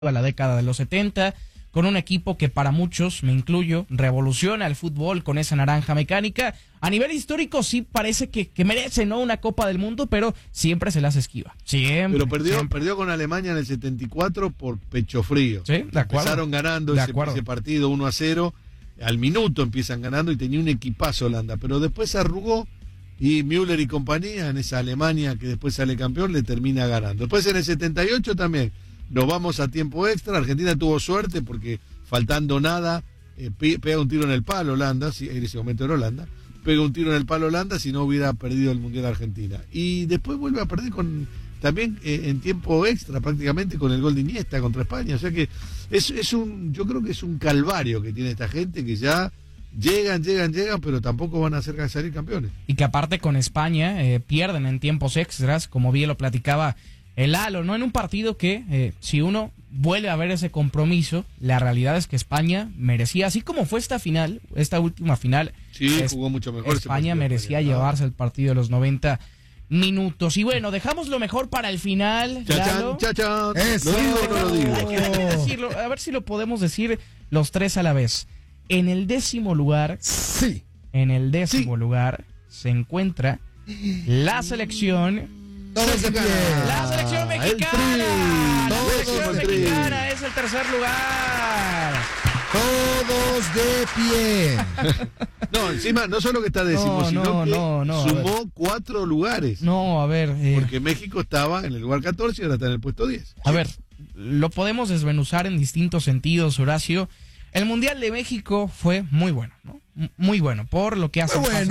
a la década de los 70, con un equipo que para muchos, me incluyo, revoluciona el fútbol con esa naranja mecánica. A nivel histórico sí parece que merece, ¿no?, una Copa del Mundo, pero siempre se las esquiva. Siempre. Pero perdió con Alemania en el 74 por pecho frío. Sí, de acuerdo. Empezaron ganando ese partido 1-0, al minuto empiezan ganando y tenía un equipazo Holanda, pero después se arrugó y Müller y compañía en esa Alemania que después sale campeón le termina ganando. Después en el 78 también nos vamos a tiempo extra. Argentina tuvo suerte porque faltando nada pega un tiro en el palo Holanda, en ese momento era Holanda, pega un tiro en el palo Holanda si no hubiera perdido el Mundial Argentina. Y después vuelve a perder también en tiempo extra prácticamente con el gol de Iniesta contra España. O sea que yo creo que es un calvario que tiene esta gente que ya llegan, pero tampoco van a hacer salir campeones. Y que aparte con España pierden en tiempos extras, como bien lo platicaba el Lalo, ¿no? En un partido que, si uno vuelve a ver ese compromiso, la realidad es que España merecía, así como fue esta última final, sí, jugó mucho mejor. España merecía llevarse el partido de los 90 minutos. Y bueno, dejamos lo mejor para el final. Chachán. ¿Lo digo o no lo digo? Hay que decirlo, a ver si lo podemos decir los tres a la vez. En el 10º lugar, sí. En el 10º lugar se encuentra la selección. Todos de pie. La selección mexicana. La selección mexicana es el tercer lugar. Todos de pie. No, encima, no solo que está décimo, sino que sumó 4 lugares. No, a ver. Porque México estaba en el lugar 14 y ahora está en el puesto 10. A ver, lo podemos desmenuzar en distintos sentidos, Horacio. El Mundial de México fue muy bueno, ¿no? Muy bueno, por lo que hace fase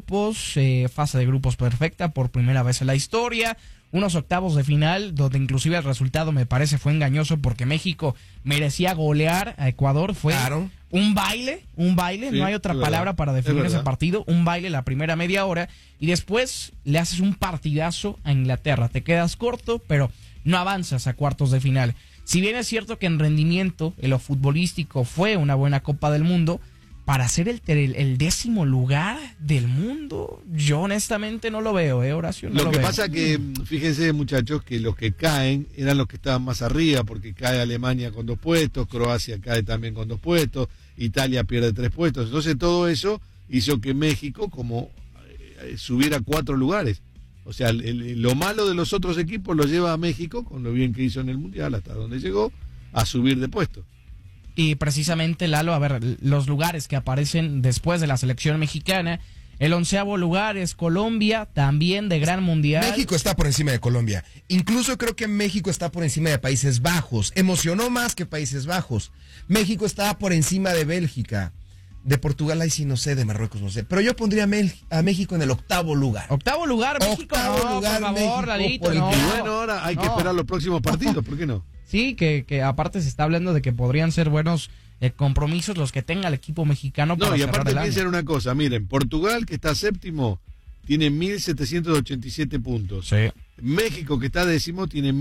de grupos perfecta por primera vez en la historia, unos octavos de final donde inclusive el resultado me parece fue engañoso porque México merecía golear a Ecuador, fue un baile, sí, no hay otra palabra para definir ese partido, un baile la primera media hora y después le haces un partidazo a Inglaterra, te quedas corto, pero no avanzas a cuartos de final. Si bien es cierto que en rendimiento, en lo futbolístico fue una buena Copa del Mundo, para ser el 10º lugar del mundo, yo honestamente no lo veo, Horacio. Lo que pasa que, fíjense muchachos, que los que caen eran los que estaban más arriba, porque cae Alemania con 2 puestos, Croacia cae también con 2 puestos, Italia pierde 3 puestos. Entonces todo eso hizo que México subiera 4 lugares. O sea, lo malo de los otros equipos lo lleva a México, con lo bien que hizo en el Mundial, hasta donde llegó, a subir de puesto. Y precisamente, Lalo, a ver, los lugares que aparecen después de la selección mexicana, el 11º lugar es Colombia, también de gran mundial. México está por encima de Colombia. Incluso creo que México está por encima de Países Bajos. Emocionó más que Países Bajos. México está por encima de Bélgica. De Portugal, ahí sí no sé, de Marruecos no sé. Pero yo pondría a México en el 8º lugar. ¿8º lugar, México? Octavo lugar, por favor, México, Lalito, Y bueno, ahora hay que esperar los próximos partidos, ¿por qué no? Sí, que aparte se está hablando de que podrían ser buenos compromisos los que tenga el equipo mexicano para y aparte piensen una cosa, miren, Portugal, que está séptimo, tiene 1.787 puntos. Sí. México, que está décimo, tiene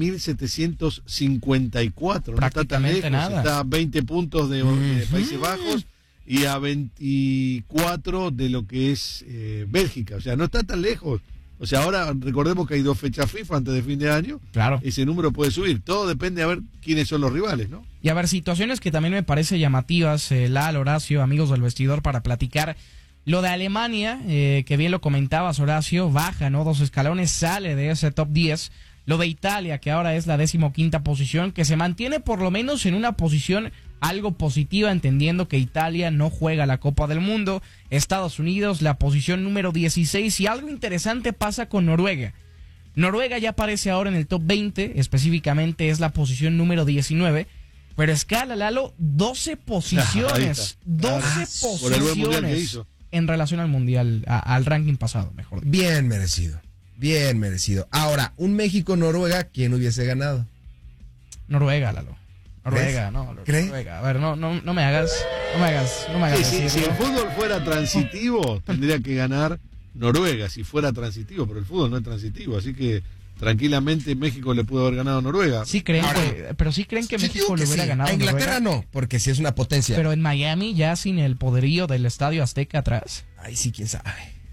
1.754. No está tan lejos, está a 20 puntos de Países Bajos y a 24 de lo que es Bélgica. O sea, no está tan lejos. O sea, ahora recordemos que hay 2 fechas FIFA antes de fin de año. Claro. Ese número puede subir. Todo depende a ver quiénes son los rivales, ¿no? Y a ver, situaciones que también me parece llamativas, Lalo, Horacio, amigos del vestidor, para platicar. Lo de Alemania, que bien lo comentabas, Horacio, baja, ¿no? 2 escalones, sale de ese top 10. Lo de Italia, que ahora es la 15ª posición, que se mantiene por lo menos en una posición algo positiva, entendiendo que Italia no juega la Copa del Mundo. Estados Unidos, la posición número 16, y algo interesante pasa con Noruega. Noruega ya aparece ahora en el top 20, específicamente es la posición número 19, pero escala, Lalo, 12 posiciones, 12 posiciones en relación al Mundial, al ranking pasado, mejor dicho. Bien merecido. Ahora, un México-Noruega, ¿quién hubiese ganado? Noruega, Lalo. Noruega. A ver, no me hagas. Si el fútbol fuera transitivo, tendría que ganar Noruega, si fuera transitivo, pero el fútbol no es transitivo, así que tranquilamente México le pudo haber ganado a Noruega. Sí creen que México le hubiera ganado a Inglaterra, Noruega. no, porque sí es una potencia. Pero en Miami, ya sin el poderío del Estadio Azteca atrás. Ay, sí, quién sabe.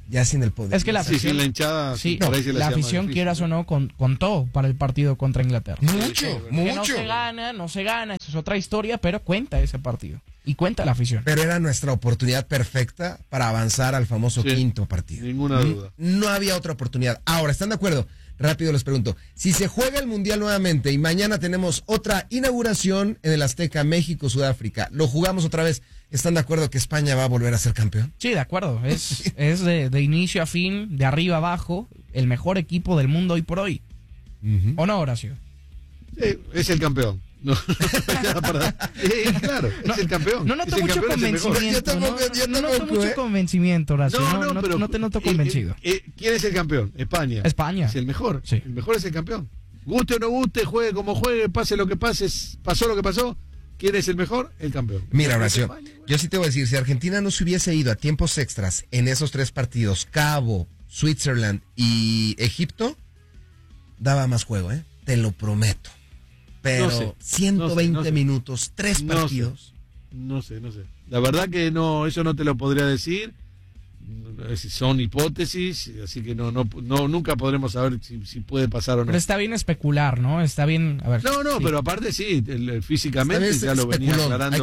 ya sin el poder. Es que la afición, sin la hinchada, sí, la afición, quieras o no, contó para el partido contra Inglaterra. Mucho. Que no se gana, eso es otra historia, pero cuenta ese partido. Y cuenta la afición. Pero era nuestra oportunidad perfecta para avanzar al famoso quinto partido. Ninguna duda. No había otra oportunidad. Ahora, ¿están de acuerdo? Rápido les pregunto. Si se juega el Mundial nuevamente y mañana tenemos otra inauguración en el Azteca, México, Sudáfrica, lo jugamos otra vez, ¿están de acuerdo que España va a volver a ser campeón? Sí, de acuerdo. Es de inicio a fin, de arriba a abajo, el mejor equipo del mundo hoy por hoy. ¿O no, Horacio? Sí, es el campeón. No, claro, es el campeón. No noto mucho convencimiento. No noto mucho convencimiento, Horacio. No te noto convencido. ¿Quién es el campeón? España. Es el mejor. Sí. El mejor es el campeón. Guste o no guste, juegue como juegue, pase lo que pase, pasó lo que pasó. ¿Quién es el mejor? El campeón. Mira, Horacio, yo sí te voy a decir, si Argentina no se hubiese ido a tiempos extras en esos 3 partidos, Cabo, Switzerland y Egipto, daba más juego, te lo prometo. Pero 120 minutos, 3 partidos. No sé. La verdad que no, eso no te lo podría decir. Son hipótesis, así que nunca podremos saber si puede pasar o no. Pero está bien especular, ¿no? Está bien, a ver. No, sí. Pero aparte sí, físicamente ya lo venía aclarando.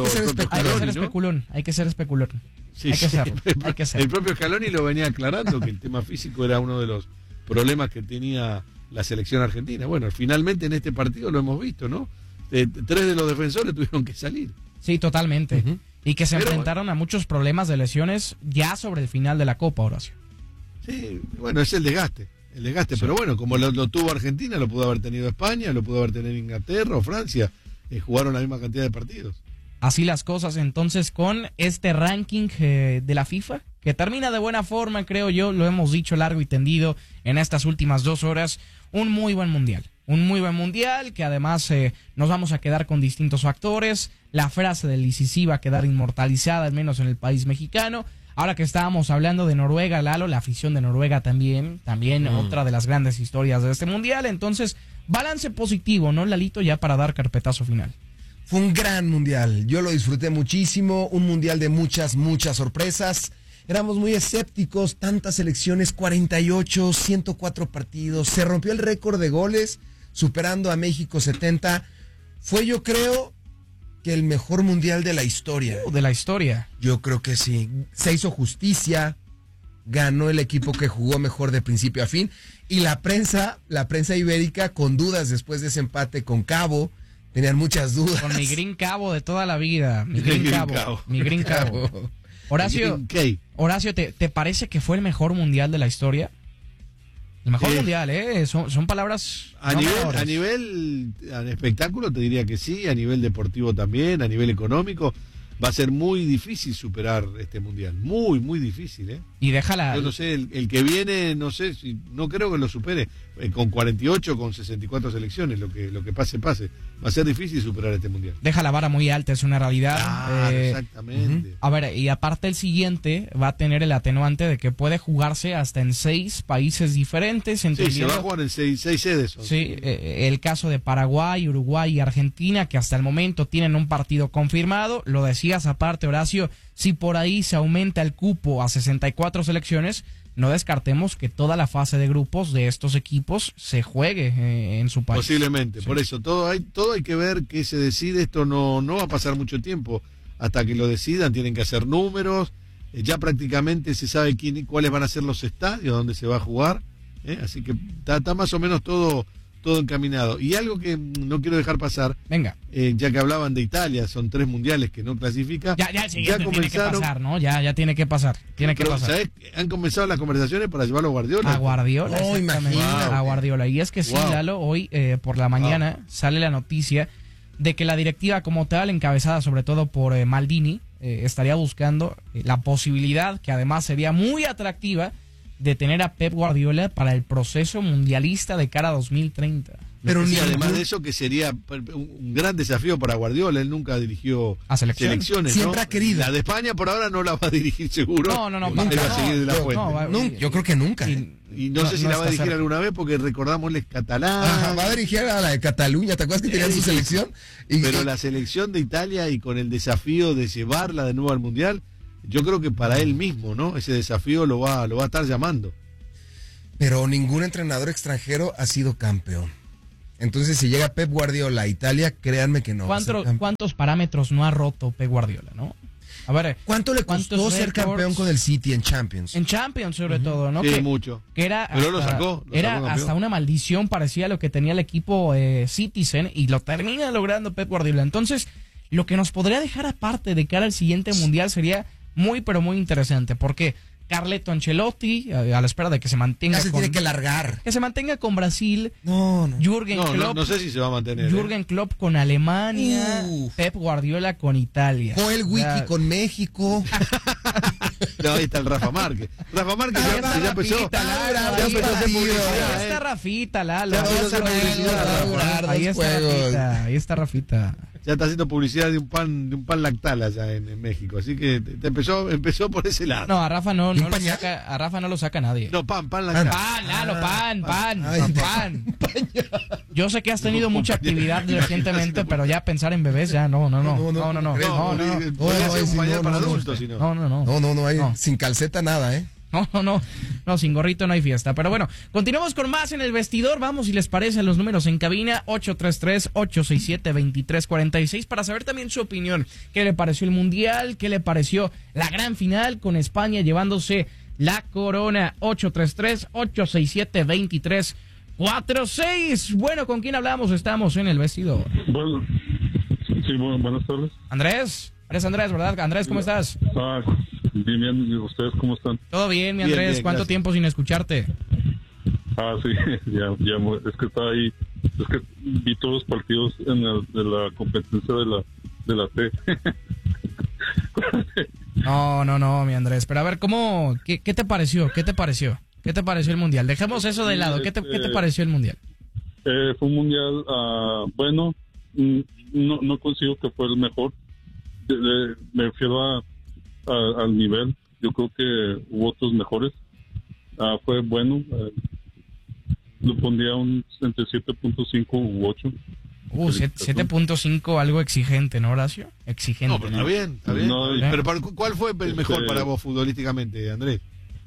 Hay que ser especulón. Sí, hay que ser. El propio Scaloni lo venía aclarando, que el tema físico era uno de los problemas que tenía la selección argentina. Bueno, finalmente en este partido lo hemos visto, ¿no? 3 de los defensores tuvieron que salir. Sí, totalmente. Y que se enfrentaron a muchos problemas de lesiones ya sobre el final de la Copa, Horacio. Sí, bueno, es el desgaste. Sí. Pero bueno, como lo tuvo Argentina, lo pudo haber tenido España, lo pudo haber tenido Inglaterra o Francia. Jugaron la misma cantidad de partidos. Así las cosas entonces con este ranking de la FIFA, que termina de buena forma, creo yo, lo hemos dicho largo y tendido en estas últimas 2 horas. Un muy buen mundial que además nos vamos a quedar con distintos factores. La frase del Licisi va a quedar inmortalizada, al menos en el país mexicano. Ahora que estábamos hablando de Noruega, Lalo, la afición de Noruega también otra de las grandes historias de este mundial. Entonces, balance positivo, ¿no, Lalito? Ya para dar carpetazo final. Fue un gran mundial, yo lo disfruté muchísimo, un mundial de muchas sorpresas. Éramos muy escépticos, tantas selecciones, 48, 104 partidos. Se rompió el récord de goles, superando a México 70. Fue, yo creo, que el mejor mundial de la historia. De la historia. Yo creo que sí. Se hizo justicia, ganó el equipo que jugó mejor de principio a fin. Y la prensa ibérica, con dudas después de ese empate con Cabo, tenían muchas dudas. Con mi Green Cabo de toda la vida. Mi Green Cabo. Horacio, ¿te parece que fue el mejor mundial de la historia? El mejor mundial, son palabras. A nivel espectáculo te diría que sí, a nivel deportivo también, a nivel económico. Va a ser muy difícil superar este mundial. Muy, muy difícil, Y déjala. Yo no sé, el que viene, no creo que lo supere. Con 48, con 64 selecciones, lo que pase. Va a ser difícil superar este mundial. Deja la vara muy alta, es una realidad. Exactamente. A ver, y aparte el siguiente va a tener el atenuante de que puede jugarse hasta en 6 países diferentes. Sí, se va a jugar en 6 sedes. Sí, el caso de Paraguay, Uruguay y Argentina, que hasta el momento tienen un partido confirmado. Lo decías aparte, Horacio, si por ahí se aumenta el cupo a 64 selecciones, no descartemos que toda la fase de grupos de estos equipos se juegue en su país. Posiblemente, sí. Por eso todo hay que ver qué se decide. Esto no va a pasar mucho tiempo hasta que lo decidan. Tienen que hacer números, ya prácticamente se sabe cuáles van a ser los estadios donde se va a jugar, así que está más o menos todo encaminado. Y algo que no quiero dejar pasar, venga, ya que hablaban de Italia, son 3 mundiales que no clasifica. Ya tiene que pasar, ¿no? Ya tiene que pasar. ¿Sabes? Han comenzado las conversaciones para llevarlo a Guardiola. A Guardiola, imagínate. A Guardiola. Y es que sí, Lalo, hoy por la mañana sale la noticia de que la directiva como tal, encabezada sobre todo por Maldini, estaría buscando la posibilidad, que además sería muy atractiva, de tener a Pep Guardiola para el proceso mundialista de cara a 2030. Pero además de eso, que sería un gran desafío para Guardiola. Él nunca dirigió a selecciones. Siempre ha querido. La de España por ahora no la va a dirigir seguro. No. Él va a seguir de la fuente. Yo creo que nunca. Y no sé si la va a dirigir alguna vez, porque recordamos, él es catalán. Va a dirigir a la de Cataluña. ¿Te acuerdas que tenían su selección? Pero la selección de Italia, y con el desafío de llevarla de nuevo al Mundial, yo creo que para él mismo, ¿no? Ese desafío lo va a estar llamando. Pero ningún entrenador extranjero ha sido campeón. Entonces, si llega Pep Guardiola a Italia, créanme que no. ¿Cuántos parámetros no ha roto Pep Guardiola, no? A ver, ¿cuánto le costó ser campeón con el City en Champions? En Champions, sobre todo, ¿no? Sí, mucho. Que era pero lo sacó hasta una maldición parecía a lo que tenía el equipo Citizen, y lo termina logrando Pep Guardiola. Entonces, lo que nos podría dejar aparte de cara al siguiente mundial sería muy, pero muy interesante. Porque Carleto Ancelotti, a la espera de que se mantenga. Ya se tiene que largar. Que se mantenga con Brasil. No. Jürgen Klopp. No sé si se va a mantener. Jürgen Klopp con Alemania. Pep Guardiola con Italia. Joel Wiki con México. No, ahí está el Rafa Márquez. Rafa Márquez ya empezó. Ahí está Rafita, Lalo. Ahí está Rafita. Ya está haciendo publicidad de un pan lactal allá en México. Así que empezó por ese lado. No, a Rafa no lo saca nadie. No, pan lactal. Pan. Yo sé que has tenido mucha actividad recientemente, pero ya pensar en bebés ya no. Para adultos, si no. No hay sin calceta nada, ¿eh? No, sin gorrito no hay fiesta. Pero bueno, continuamos con más en el vestidor. Vamos, si les parece, a los números en cabina: 833-867-2346, para saber también su opinión. ¿Qué le pareció el Mundial? ¿Qué le pareció la gran final con España llevándose la corona? 833-867-2346. Bueno, ¿con quién hablamos? Estamos en el vestidor. Bueno, sí, buenas tardes. Andrés, ¿verdad? Andrés, ¿cómo estás? Bien, ¿ustedes cómo están? Todo bien, mi Andrés. Bien, ¿Cuánto gracias. Tiempo sin escucharte? Sí, ya, es que estaba ahí, es que vi todos los partidos de la competencia de la T. No, mi Andrés. Pero a ver, qué te pareció? ¿Qué te pareció el Mundial? Dejemos eso de lado. ¿Qué te pareció el Mundial? Fue un Mundial, bueno, no consigo que fue el mejor. Me refiero al nivel. Yo creo que hubo otros mejores. Fue bueno. Lo pondría entre 7.5 u 8. 7.5, algo exigente, ¿no, Horacio? Exigente. No, pero está bien. No, pero ¿cuál fue el mejor para vos futbolísticamente, Andrés?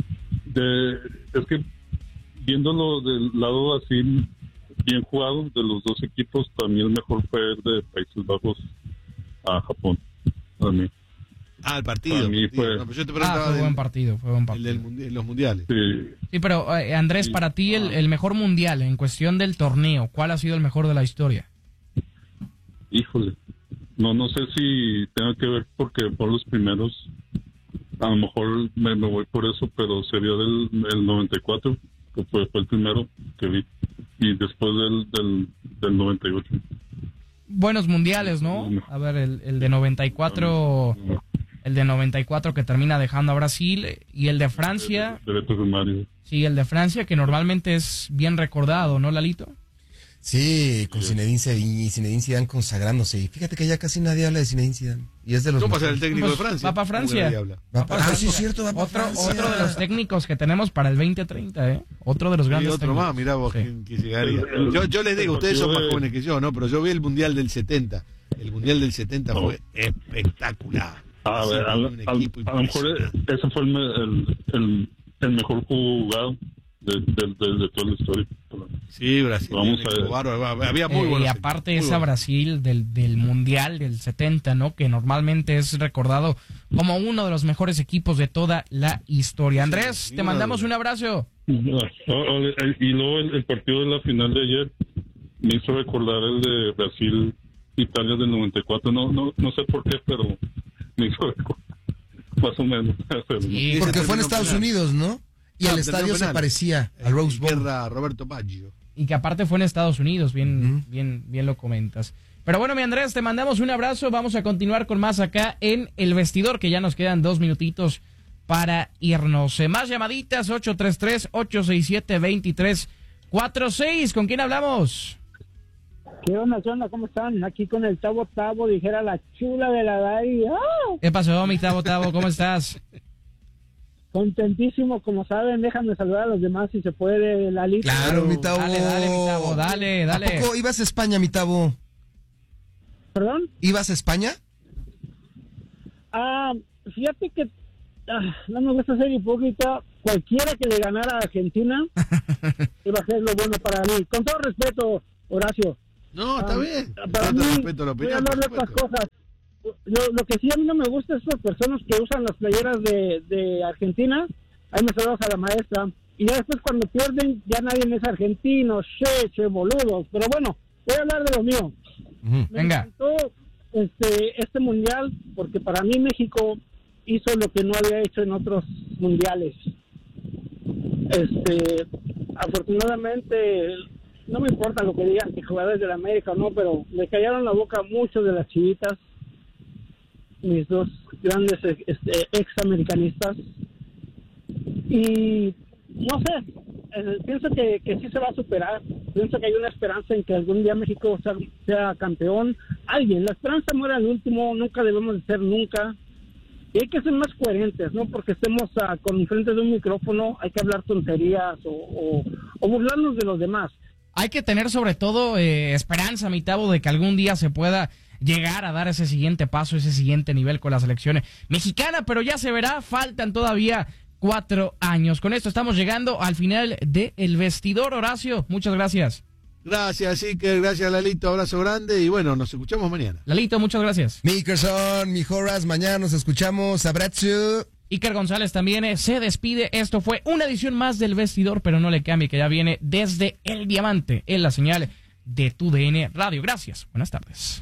Es que viéndolo del lado así bien jugado de los dos equipos, también el mejor fue el de Países Bajos a Japón. Para mí. El partido. Para mí fue... No, pero yo te preguntaba fue buen partido. los mundiales. Sí, pero Andrés, para ti el mejor mundial en cuestión del torneo, ¿cuál ha sido el mejor de la historia? Híjole, no sé si tenga que ver porque por los primeros, a lo mejor me voy por eso, pero sería del 94, que fue el primero que vi, y después del 98. Buenos mundiales, ¿no? A ver, el de 94... El de 94 que termina dejando a Brasil, y el de Francia. Sí, el de Francia, que normalmente es bien recordado, ¿no, Lalito? Sí, con Zinedine Zidane consagrándose. Y fíjate que ya casi nadie habla de Zinedine Zidane. Y es de los... ¿Cómo va a ser el técnico de Francia? Va para Francia. Sí, es cierto, va para Francia. Otro de los técnicos que tenemos para el 2030, ¿eh? Otro de los grandes otro técnicos. más, mirá vos, que llegaría. Yo les digo, ustedes son más jóvenes que yo, ¿no? Pero yo vi el Mundial del 70. El Mundial del 70 fue espectacular. A lo mejor ese fue el mejor jugado de toda la historia. Sí, Brasil. Vamos a ver. Había muy buenos. Y aparte esa Brasil del Mundial del 70, ¿no? Que normalmente es recordado como uno de los mejores equipos de toda la historia. Andrés, te mandamos un abrazo. Y luego el partido de la final de ayer me hizo recordar el de Brasil-Italia del 94. No sé por qué, pero me hizo recordar. Más o menos. Sí, porque fue en Estados Unidos, ¿no? Y el estadio se parecía al Rose Bowl. Roberto Baggio. Y que aparte fue en Estados Unidos, bien lo comentas. Pero bueno, mi Andrés, te mandamos un abrazo. Vamos a continuar con más acá en El Vestidor, que ya nos quedan 2 minutitos para irnos. Más llamaditas, 833-867-2346. ¿Con quién hablamos? ¿Qué onda? ¿Cómo están? Aquí con el Tabo, dijera la chula de la Dari. ¡Oh! ¿Qué pasó, mi Tabo? ¿Cómo estás? Contentísimo, como saben. Déjame saludar a los demás si se puede, Lalito. Claro, mi Tabo. Dale, mi Tabo, dale. ¿A poco ibas a España, mi Tabo? ¿Perdón? ¿Ibas a España? Fíjate que no me gusta ser hipócrita. Cualquiera que le ganara a Argentina iba a ser lo bueno para mí. Con todo respeto, Horacio. No, está bien. Para mí, Respeto la opinión, voy a hablar de otras cosas. Lo que sí a mí no me gusta es las personas que usan las playeras de Argentina. Ahí me saludas a la maestra. Y ya después cuando pierden, ya nadie es argentino, che, boludos. Pero bueno, voy a hablar de lo mío. Me encantó este mundial porque para mí México hizo lo que no había hecho en otros mundiales. Afortunadamente, no me importa lo que digan que jugadores de la América o no, pero me callaron la boca muchos de las chivitas, mis dos grandes ex-americanistas. Y no sé, pienso que sí se va a superar. Pienso que hay una esperanza en que algún día México sea campeón. La esperanza muere al último, nunca debemos de ser nunca. Y hay que ser más coherentes, no porque estemos con frente de un micrófono, hay que hablar tonterías o burlarnos de los demás. Hay que tener sobre todo esperanza, mi Tavo, de que algún día se pueda llegar a dar ese siguiente paso, ese siguiente nivel con la selección mexicana, pero ya se verá, faltan todavía 4 años. Con esto estamos llegando al final de El Vestidor. Horacio, muchas gracias. Gracias, Iker, gracias, Lalito, abrazo grande y bueno, nos escuchamos mañana. Lalito, muchas gracias. Mickerson, mi Horas, mañana nos escuchamos, abrazo. Iker González también se despide. Esto fue una edición más del Vestidor, pero no le cambie que ya viene desde El Diamante en la señal de TUDN Radio. Gracias, buenas tardes.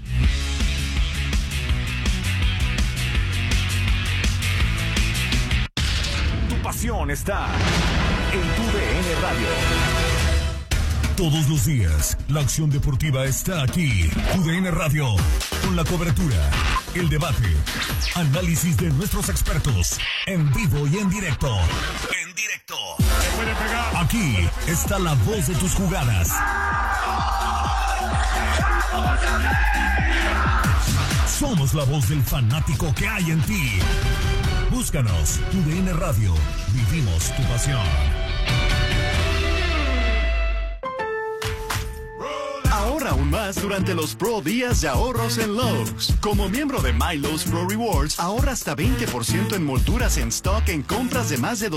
Tu pasión está en TUDN Radio. Todos los días, la acción deportiva está aquí. TUDN Radio, con la cobertura, el debate, análisis de nuestros expertos, en vivo y en directo. En directo. Aquí está la voz de tus jugadas. Somos la voz del fanático que hay en ti. Búscanos, TUDN Radio. Vivimos tu pasión. Ahorra aún más durante los Pro Días de Ahorros en Lowe's. Como miembro de My Lowe's Pro Rewards, ahorra hasta 20% en molduras en stock en compras de más de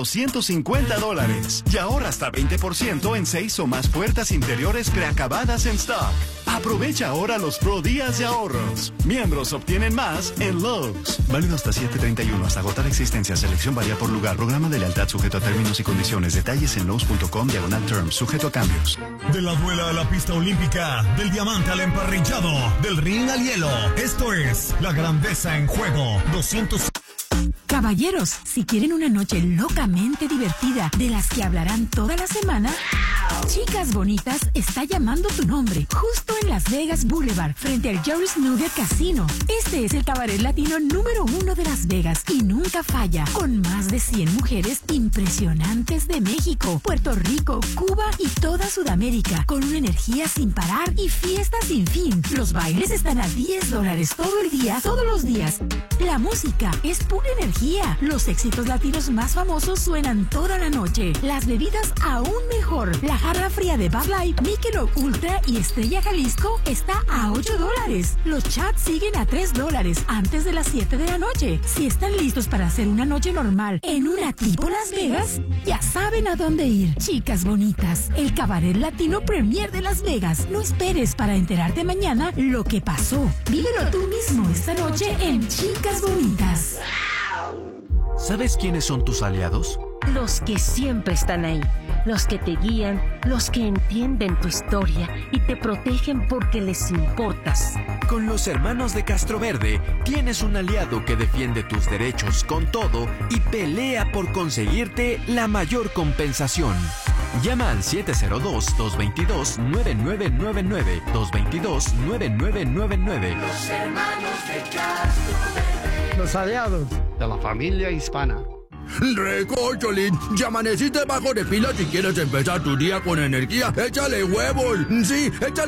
$250. Y ahorra hasta 20% en 6 o más puertas interiores preacabadas en stock. Aprovecha ahora los Pro Días de Ahorros. Miembros obtienen más en Lowe's. Válido hasta 7/31, hasta agotar existencia. Selección varía por lugar. Programa de lealtad sujeto a términos y condiciones. Detalles en lowes.com/terms. Sujeto a cambios. De la duela a la pista olímpica, del diamante al emparrillado, del ring al hielo. Esto es La Grandeza en Juego 200. Caballeros, si quieren una noche locamente divertida, de las que hablarán toda la semana, Chicas Bonitas está llamando tu nombre, justo en Las Vegas Boulevard, frente al Jerry's Nugget Casino. Este es el cabaret latino número 1 de Las Vegas y nunca falla, con más de 100 mujeres impresionantes de México, Puerto Rico, Cuba y toda Sudamérica, con una energía sin parar y fiestas sin fin. Los bailes están a $10 todo el día, todos los días. La música es pura energía. Los éxitos latinos más famosos suenan toda la noche. Las bebidas aún mejor. La jarra fría de Bud Light, Michelob Ultra y Estrella Jalisco está a $8. Los chats siguen a $3 antes de las 7 de la noche. Si están listos para hacer una noche normal en una tipo Las Vegas, ya saben a dónde ir. Chicas Bonitas, el cabaret latino premier de Las Vegas. No esperes para enterarte mañana lo que pasó. Vívelo tú mismo esta noche en Chicas Bonitas. ¿Sabes quiénes son tus aliados? Los que siempre están ahí, los que te guían, los que entienden tu historia y te protegen porque les importas. Con los hermanos de Castroverde tienes un aliado que defiende tus derechos con todo y pelea por conseguirte la mayor compensación. Llama al 702-222-9999, 222-9999. Los hermanos de Castroverde. Los aliados de la familia hispana. Recócholín, ya amaneciste bajo de pila. Si quieres empezar tu día con energía, échale huevos. Sí, échale